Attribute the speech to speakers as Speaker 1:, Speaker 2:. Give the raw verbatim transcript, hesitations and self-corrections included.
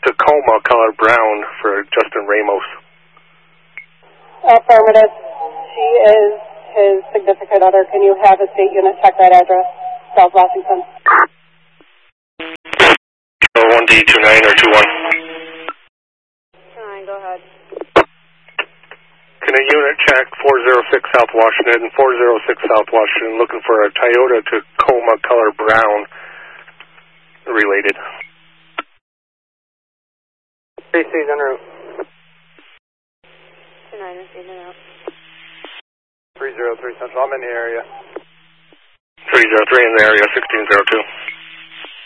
Speaker 1: Tacoma color brown for Justin Ramos.
Speaker 2: Affirmative. She is his significant other. Can you have a state unit check that address? South Washington.
Speaker 1: one D two nine or two one?
Speaker 2: two nine, go ahead.
Speaker 1: Can a unit check four zero six South Washington, four zero six South Washington, looking for a Toyota Tacoma color brown related.
Speaker 3: C C's en route.
Speaker 2: two nine is in and out.
Speaker 3: three zero three Central, I'm in the area.
Speaker 1: three zero three in the area, sixteen zero two.